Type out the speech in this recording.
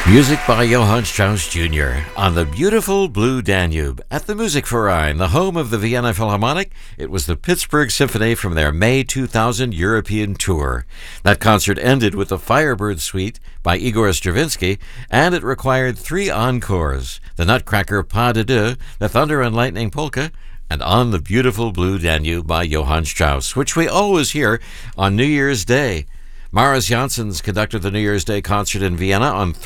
Music by Johann Strauss Jr. on the beautiful Blue Danube. At the Musikverein, the home of the Vienna Philharmonic, it was the Pittsburgh Symphony from their May 2000 European tour. That concert ended with the Firebird Suite by Igor Stravinsky, and it required 3 encores: the Nutcracker Pas de Deux, the Thunder and Lightning Polka, and On the Beautiful Blue Danube by Johann Strauss, which we always hear on New Year's Day. Maris Janssens conducted the New Year's Day concert in Vienna on